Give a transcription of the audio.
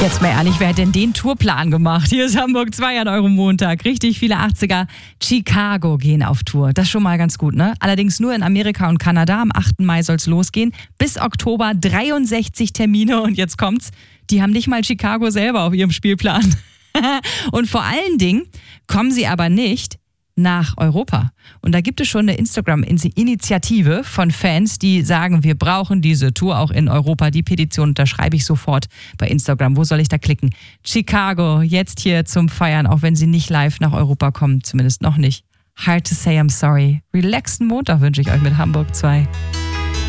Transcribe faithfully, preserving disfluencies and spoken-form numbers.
Jetzt mal ehrlich, wer hat denn den Tourplan gemacht? Hier ist Hamburg zwei an eurem Montag. Richtig viele achtziger. Chicago gehen auf Tour. Das ist schon mal ganz gut, ne? Allerdings nur in Amerika und Kanada. Am achten Mai soll es losgehen. Bis Oktober dreiundsechzig Termine. Und jetzt kommt's, die haben nicht mal Chicago selber auf ihrem Spielplan. Und vor allen Dingen kommen sie aber nicht nach Europa. Und da gibt es schon eine Instagram-Initiative von Fans, die sagen, wir brauchen diese Tour auch in Europa. Die Petition unterschreibe ich sofort bei Instagram. Wo soll ich da klicken? Chicago, jetzt hier zum Feiern, auch wenn sie nicht live nach Europa kommen, zumindest noch nicht. Hard to say I'm sorry. Relaxten Montag wünsche ich euch mit Hamburg zwei.